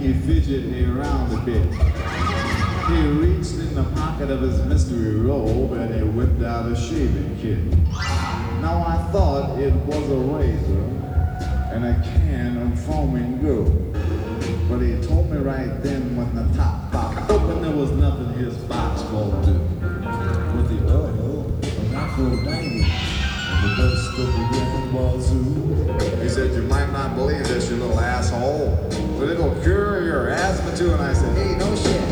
he fidgeted me around a bit. He reached in the pocket of his mystery robe and he whipped out a shaving kit. Now I thought it was a razor and a can of foaming gold. But he told me right then when the top popped open there was nothing his box won't do. With the oil of Aphrodite and the dust of the Grand Wazoo. He said, you might not believe this, you little asshole, but it'll cure your asthma too. And I said, hey, no shit.